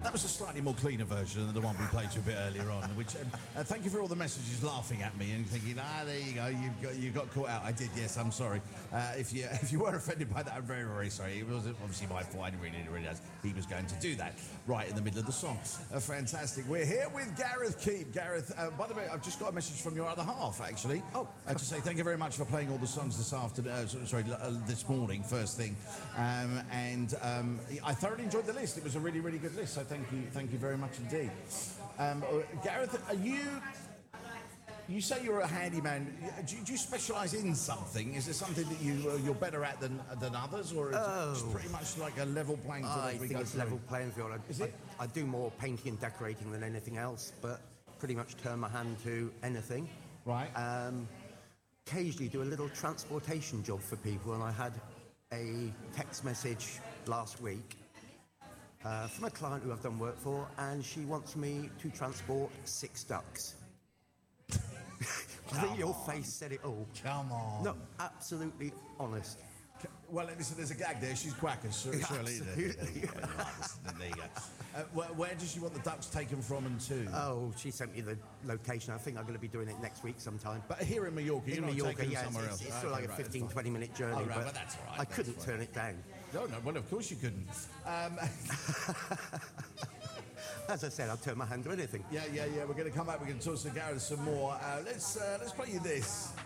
That was a slightly more cleaner version than the one we played you a bit earlier on. Which thank you for all the messages laughing at me and thinking, there you go, you got caught out. I did, yes, I'm sorry. If you were offended by that, I'm very, very sorry. It was obviously my fault. I didn't really realise he was going to do that right in the middle of the song. Fantastic. We're here with Gareth Keep. Gareth, by the way, I've just got a message from your other half, actually. To say thank you very much for playing all the songs this afternoon. This morning, first thing. I thoroughly enjoyed the list. It was a really, really good list. So thank you very much indeed. Gareth, are you? You say you're a handyman. Do you specialise in something? Is there something that you're better at than others, or is it just pretty much like a level playing field? I think it's level playing field. I do more painting and decorating than anything else, but pretty much turn my hand to anything. Right. Occasionally do a little transportation job for people, and I had a text message last week from a client who I've done work for, and she wants me to transport 6 ducks. I think your face said it all. Come on. No, absolutely honest. Well, listen, there's a gag there. She's quackers, surely. There you go. Where does she want the ducks taken from and to? Oh, she sent me the location. I think I'm going to be doing it next week sometime. But here in Mallorca, you're not taking them somewhere else. It's sort of like a 15, 20-minute journey. But that's all right. I couldn't turn it down. No, well, of course you couldn't. As I said, I'll turn my hand to anything. Yeah. We're going to come back. We're going to talk to Gareth some more. Let's play you this.